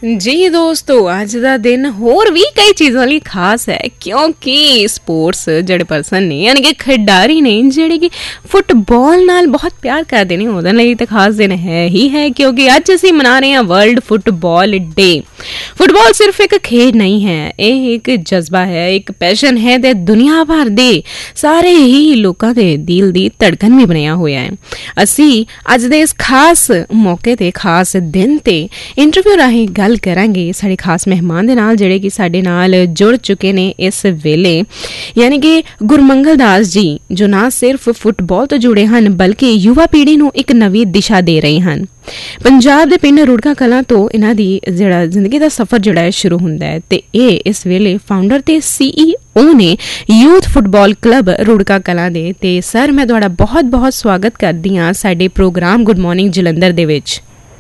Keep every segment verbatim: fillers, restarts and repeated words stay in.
जी दोस्तों, अज का दिन होर भी कई चीज़ों लिए खास है क्योंकि स्पोर्ट्स जेडे परसन ने यानी कि खिडारी ने जेडे कि फुटबॉल नाल बहुत प्यार करते हैं उहदे लई तो खास दिन है ही है क्योंकि अज असीं मना रहे हैं वर्ल्ड फुटबॉल डे। फुटबॉल सिर्फ एक खेड नहीं है, ये एक जज्बा है, एक पैशन है ते दुनिया भर दे सारे ही लोगों के दिल दी धड़कन भी बनया हुआ है। असीं अज दे इस खास मौके ते खास दिन ते इंटरव्यू राਹੀਂ गल करांगे साडे खास मेहमान दे नाल जेडे कि साडे नाल जुड़ चुके ने इस वेले, यानी कि गुरमंगल दास जी जो ना सिर्फ फुटबॉल तो जुड़े हैं बल्कि युवा पीढ़ी नूं एक नवी दिशा दे रहे हैं। पंजाब दे पिंड रुड़का कलां तो इन्हां दी जेड़ा जिंदगी दा सफर जेड़ा है शुरू हुंदा है ते ये इस वेले फाउंडर ते सीईओ ने youth football club Rurka Kalan दे। ते सर मैं तुहाडा बहुत बहुत स्वागत करदी हां साडे programme good morning Jalandhar they which.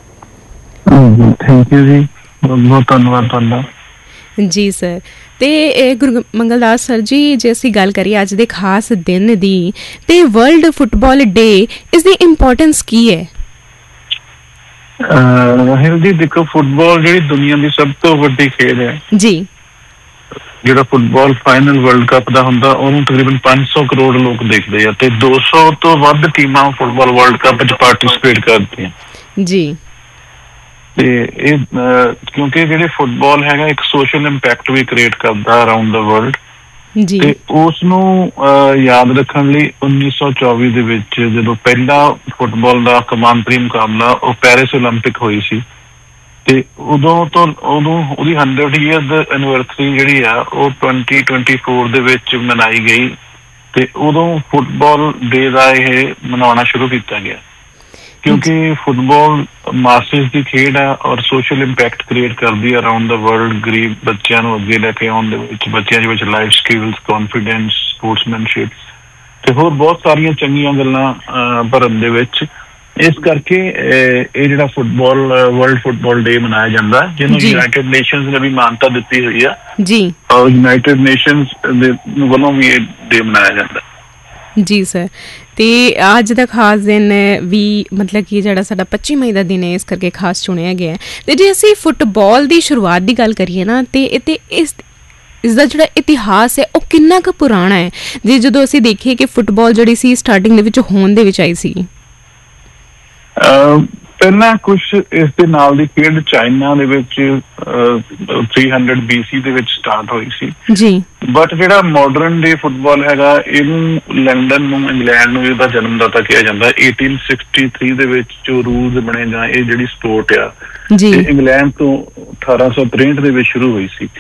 Thank you जी, बहुत धन्यवाद तुहाडा जी सर। ते गुरमंगल दास सर जी, जे असीं गल करिए अज दे खास दिन दी ते वर्ल्ड फुटबॉल डे इस दी इंपॉर्टेंस की है? राहिल जी देखो, फुटबॉल जी दुनिया की सब तो वड्डी खेल है जी। ਜਿਹੜਾ ਫੁੱਟਬਾਲ ਫਾਈਨਲ ਵਰਲਡ ਕੱਪ ਦਾ ਹੁੰਦਾ ਉਹਨੂੰ ਤਕਰੀਬਨ ਪੰਜ ਸੌ ਕਰੋੜ ਲੋਕ ਦੇਖਦੇ ਆ ਤੇ ਦੋ ਸੌ ਤੋਂ ਵੱਧ ਟੀਮਾਂ ਫੁੱਟਬਾਲ ਵਰਲਡ ਕੱਪ ਵਿੱਚ ਪਾਰਟਿਸਿਪੇਟ ਕਰਦੀਆਂ ਜੀ। ਤੇ ਇਹ ਕਿਉਂਕਿ ਜਿਹੜੇ ਫੁੱਟਬਾਲ ਹੈਗਾ ਇੱਕ ਸੋਸ਼ਲ ਇੰਪੈਕਟ ਵੀ ਕ੍ਰੀਏਟ ਕਰਦਾ ਅਰਾਊਂਡ ਦਾ ਵਰਲਡ ਜੀ। ਤੇ ਉਸ ਨੂੰ ਯਾਦ ਰੱਖਣ ਲਈ ਉੱਨੀ ਸੌ ਚੌਵੀ ਦੇ ਵਿੱਚ ਜਦੋਂ ਪਹਿਲਾ ਫੁੱਟਬਾਲ ਦਾ ਕੌਮਾਂਤਰੀ ਮੁਕਾਬਲਾ ਉਹ ਪੈਰਿਸ ਓਲੰਪਿਕ ਹੋਈ ਸੀ ਤੇ ਉਦੋਂ ਤੋਂ ਉਦੋਂ ਉਹਦੀ ਹੰਡਰਡ ਈਅਰ ਐਨੀਵਰਸਰੀ ਜਿਹੜੀ ਆ ਉਹ ਟਵੈਂਟੀ ਟਵੈਂਟੀ ਫੋਰ ਦੇ ਵਿੱਚ ਮਨਾਈ ਗਈ ਤੇ ਉਦੋਂ ਫੁੱਟਬਾਲ ਡੇ ਦਾ ਇਹ ਮਨਾਉਣਾ ਸ਼ੁਰੂ ਕੀਤਾ ਗਿਆ ਕਿਉਂਕਿ ਫੁੱਟਬਾਲ ਮਾਸਿਸ ਦੀ ਖੇਡ ਆ ਔਰ ਸੋਸ਼ਲ ਇੰਪੈਕਟ ਕ੍ਰੀਏਟ ਕਰਦੀ ਆ ਅਰਾਊਂਡ ਦਾ ਵਰਲਡ। ਗਰੀਬ ਬੱਚਿਆਂ ਨੂੰ ਅੱਗੇ ਲੈ ਕੇ ਆਉਣ ਦੇ ਵਿੱਚ, ਬੱਚਿਆਂ ਦੇ ਵਿੱਚ ਲਾਈਫ ਸਕਿੱਲਸ, ਕੌਨਫੀਡੈਂਸ, ਸਪੋਰਟਸਮੈਨਸ਼ਿਪ ਤੇ ਹੋਰ ਬਹੁਤ ਸਾਰੀਆਂ ਚੰਗੀਆਂ ਗੱਲਾਂ ਭਰਨ ਦੇ ਵਿੱਚ। ਇਸ ਕਰਕੇ ਇਹ ਜਿਹੜਾ ਫੁੱਟਬਾਲ ਵਰਲਡ ਫੁੱਟਬਾਲ ਡੇ ਮਨਾਇਆ ਜਾਂਦਾ ਜਿਹਨੂੰ ਯੂਨਾਈਟਿਡ ਨੇਸ਼ਨਸ ਨੇ ਵੀ ਮਾਨਤਾ ਦਿੱਤੀ ਹੋਈ ਆ ਜੀ ਔਰ ਯੂਨਾਈਟਿਡ ਨੇਸ਼ਨਸ ਦੇ ਵੱਲੋਂ ਵੀ ਇਹ ਡੇ ਮਨਾਇਆ ਜਾਂਦਾ ਜੀ ਸਰ। ਤੇ ਅੱਜ ਦਾ ਖਾਸ ਦਿਨ ਵੀ ਮਤਲਬ ਕਿ ਜਿਹੜਾ ਸਾਡਾ ਪੱਚੀ ਮਈ ਦਾ ਦਿਨ ਹੈ ਇਸ ਕਰਕੇ ਖਾਸ ਚੁਣਿਆ ਗਿਆ। ਤੇ ਜੇ ਅਸੀਂ ਫੁੱਟਬਾਲ ਦੀ ਸ਼ੁਰੂਆਤ ਦੀ ਗੱਲ ਕਰੀਏ ਨਾ ਤੇ ਤੇ ਇਸ ਇਸ ਦਾ ਜਿਹੜਾ ਇਤਿਹਾਸ ਹੈ ਉਹ ਕਿੰਨਾ ਕੁ ਪੁਰਾਣਾ ਹੈ ਜੇ ਜਦੋਂ ਅਸੀਂ ਦੇਖੀਏ ਕਿ ਫੁੱਟਬਾਲ ਜਿਹੜੀ ਸੀ ਸਟਾਰਟਿੰਗ ਦੇ ਵਿੱਚ ਹੋਂਦ ਦੇ ਵਿੱਚ ਆਈ ਸੀ। ਪਹਿਲਾਂ ਕੁਛ ਇਸ ਦੇ ਨਾਲ ਦੀ ਖੇਡ ਚਾਈਨਾ ਦੇ ਵਿੱਚ ਥ੍ਰੀ ਹੰਡਰਡ ਬੀਸੀ ਦੇ ਵਿੱਚ ਸਟਾਰਟ ਹੋਈ ਸੀ ਜੀ। ਬਟ ਜਿਹੜਾ ਮਾਡਰਨ ਡੇ ਫੁੱਟਬਾਲ ਹੈਗਾ ਇਹਨੂੰ ਲੰਡਨ ਨੂੰ, ਇੰਗਲੈਂਡ ਨੂੰ ਇਹਦਾ ਜਨਮਦਾਤਾ ਕਿਹਾ ਜਾਂਦਾ। ਏਟੀਨ ਸਿਕਸਟੀ ਥ੍ਰੀ ਦੇ ਵਿੱਚ ਜੋ ਰੂਲਸ ਬਣੇ ਜਾਂ ਇਹ ਜਿਹੜੀ ਸਪੋਰਟ ਆ ਇਹ ਇੰਗਲੈਂਡ ਤੋਂ ਅਠਾਰਾਂ ਸੌ ਤਰੇਹਠ ਦੇ ਵਿੱਚ ਸ਼ੁਰੂ ਹੋਈ ਸੀ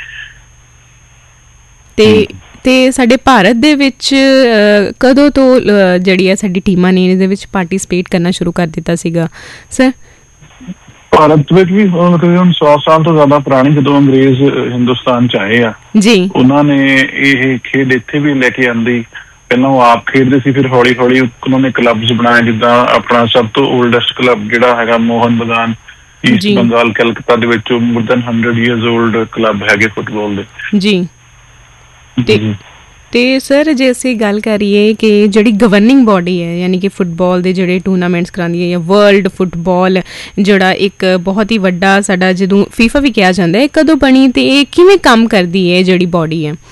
ਤੇ ਤੇ ਸਾਡੇ ਭਾਰਤ ਦੇ ਵਿੱਚ ਕਦੋਂ ਤੋਂ ਜਿਹੜੀ ਹੈ ਸਾਡੀ ਟੀਮਾਂ ਨੇ ਇਹਦੇ ਵਿੱਚ ਪਾਰਟੀਸਪੇਟ ਕਰਨਾ ਸ਼ੁਰੂ ਕਰ ਦਿੱਤਾ ਸੀਗਾ ਸਰ? ਭਾਰਤ ਵਿੱਚ ਵੀ ਤਕਰੀਬਨ ਸੌ ਸਾਲ ਤੋਂ ਜ਼ਿਆਦਾ ਪੁਰਾਣੀ ਜਦੋਂ ਅੰਗਰੇਜ਼ ਹਿੰਦੁਸਤਾਨ ਚ ਆਏ ਆ ਜੀ ਉਹਨਾਂ ਨੇ ਇਹ ਖੇਡ ਇੱਥੇ ਵੀ ਲੈ ਕੇ ਆਂਦੀ। ਪਹਿਲਾਂ ਉਹ ਆਪ ਖੇਡਦੇ ਸੀ, ਫਿਰ ਹੌਲੀ ਹੌਲੀ ਉਹਨਾਂ ਨੇ ਕਲੱਬਸ ਬਣਾਏ ਜਿੱਦਾਂ ਆਪਣਾ ਸਭ ਤੋਂ ਓਲਡੈਸਟ ਕਲੱਬ ਜਿਹੜਾ ਹੈਗਾ ਮੋਹਨ ਬਗਾਨ ਈਸਟ ਬੰਗਾਲ ਕਲਕੱਤਾ ਦੇ ਵਿੱਚ more than hundred years old club ਹੈਗੇ ਫੁੱਟਬਾਲ ਦੇ ਜੀ। ਤੇ ਤੇ ਸਰ ਜੇ ਅਸੀਂ ਗੱਲ ਕਰੀਏ ਕਿ ਜਿਹੜੀ ਗਵਰਨਿੰਗ ਬੋਡੀ ਹੈ ਯਾਨੀ ਕਿ ਫੁੱਟਬਾਲ ਦੇ ਜਿਹੜੇ ਟੂਰਨਾਮੈਂਟਸ ਕਰਾਉਂਦੀ ਹੈ ਜਾਂ ਵਰਲਡ ਫੁੱਟਬਾਲ ਜਿਹੜਾ ਇੱਕ ਬਹੁਤ ਹੀ ਵੱਡਾ ਸਾਡਾ ਜਦੋਂ ਫੀਫਾ ਵੀ ਕਿਹਾ ਜਾਂਦਾ ਹੈ, ਕਦੋਂ ਬਣੀ ਤੇ ਇਹ ਕਿਵੇਂ ਕੰਮ ਕਰਦੀ ਹੈ ਜਿਹੜੀ ਬੋਡੀ ਹੈ?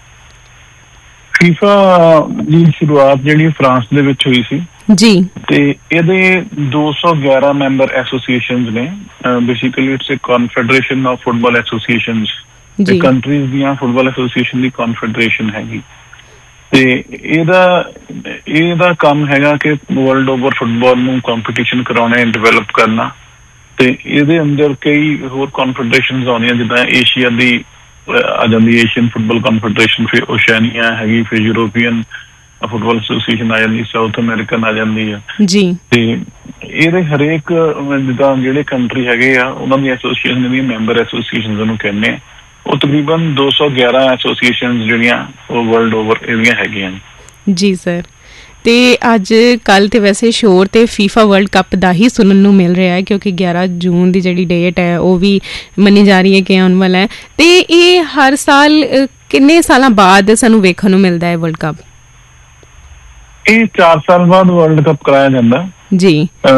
ਫੀਫਾ ਦੀ ਸ਼ੁਰੂਆਤ ਜਿਹੜੀ ਫਰਾਂਸ ਦੇ ਵਿੱਚ ਹੋਈ ਸੀ ਜੀ ਤੇ ਇਹਦੇ ਦੋ ਸੌ ਗਿਆਰਾਂ ਮੈਂਬਰ ਐਸੋਸੀਏਸ਼ਨਸ ਨੇ। Basically it's a confederation of football associations ਤੇ ਕੰਟਰੀਜ਼ ਦੀਆਂ ਫੁੱਟਬਾਲ ਐਸੋਸੀਏਸ਼ਨ ਦੀ ਕਨਫੈਡਰੇਸ਼ਨ ਹੈਗੀ ਤੇ ਇਹਦਾ ਇਹਦਾ ਕੰਮ ਹੈਗਾ ਕਿ ਵਰਲਡ ਓਵਰ ਫੁੱਟਬਾਲ ਨੂੰ ਕੰਪੀਟੀਸ਼ਨ ਕਰਾਉਣਾ, ਡਿਵੈਲਪ ਕਰਨਾ ਤੇ ਇਹਦੇ ਅੰਦਰ ਕਈ ਹੋਰ ਕਨਫੈਡਰੇਸ਼ਨਸ ਆਉਂਦੀਆਂ ਜਿੱਦਾਂ ਏਸ਼ੀਆ ਦੀ ਆ ਜਾਂਦੀ ਏਸ਼ੀਅਨ ਫੁੱਟਬਾਲ ਕਨਫੈਡਰੇਸ਼ਨ, ਫਿਰ ਓਸ਼ੀਨੀਆ ਹੈਗੀ, ਫਿਰ ਯੂਰੋਪੀਅਨ ਫੁੱਟਬਾਲ ਐਸੋਸੀਏਸ਼ਨ ਆ ਜਾਂਦੀ, ਸਾਊਥ ਅਮਰੀਕਨ ਆ ਜਾਂਦੀ ਆ ਜੀ। ਤੇ ਇਹਦੇ ਹਰੇਕ ਜਿੱਦਾਂ ਜਿਹੜੇ ਕੰਟਰੀ ਹੈਗੇ ਆ ਉਹਨਾਂ ਦੀ ਐਸੋਸੀਏਸ਼ਨ ਦੀਆਂ ਮੈਂਬਰ ਐਸੋਸੀਏਸ਼ਨ ਉਹਨੂੰ ਕਹਿੰਦੇ ਆ। ਉਹ ਤਕਰੀਬਨ ਦੋ ਸੌ ਗਿਆਰਾਂ ਐਸੋਸੀਏਸ਼ਨ ਜਿਹੜੀਆਂ ਉਹ ਵਰਲਡ ਓਵਰ ਇਹਦੀਆਂ ਹੈਗੀਆਂ ਜੀ ਸਰ। ਤੇ ਅੱਜ ਕੱਲ੍ਹ ਤੇ ਵੈਸੇ ਸ਼ੋਰ ਤੇ ਫੀਫਾ ਵਰਲਡ ਕੱਪ ਦਾ ਹੀ ਸੁਣਨ ਨੂੰ ਮਿਲ ਰਿਹਾ ਹੈ ਕਿਉਂਕਿ ਗਿਆਰਾਂ ਜੂਨ ਦੀ ਜਿਹੜੀ ਡੇਟ ਹੈ ਉਹ ਵੀ ਮੰਨੀ ਜਾ ਰਹੀ ਹੈ ਕਿ ਆਉਣ ਵਾਲਾ ਹੈ। ਤੇ ਇਹ ਹਰ ਸਾਲ ਕਿੰਨੇ ਸਾਲਾਂ ਬਾਅਦ ਸਾਨੂੰ ਵੇਖਣ ਨੂੰ ਮਿਲਦਾ ਹੈ ਵਰਲਡ ਕੱਪ? ਇਹ ਚਾਰ ਸਾਲ ਬਾਅਦ ਵਰਲਡ ਕੱਪ ਕਰਾਇਆ ਜਾਂਦਾ ਜੀ।